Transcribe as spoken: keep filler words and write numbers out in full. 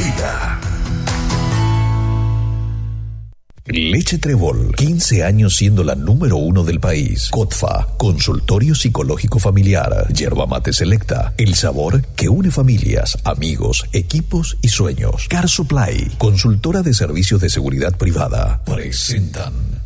día. Leche Trébol, quince años siendo la número uno del país. Cotfa, consultorio psicológico familiar. Yerba mate selecta, el sabor que une familias, amigos, equipos y sueños. Car Supply, consultora de servicios de seguridad privada. Presentan